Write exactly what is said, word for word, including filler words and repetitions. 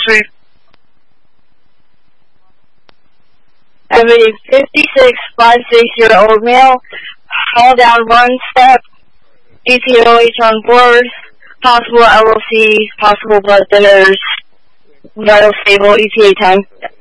three. I have a fifty-six five sixty old male, fall down one step, E T O H on board, possible L O C, possible blood thinners, vital stable, E T A time.